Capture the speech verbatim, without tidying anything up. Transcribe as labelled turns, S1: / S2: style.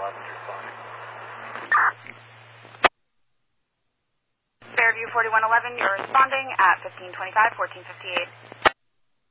S1: officer responding.
S2: Fairview forty-one eleven, you're responding at fifteen twenty-five, fourteen fifty-eight.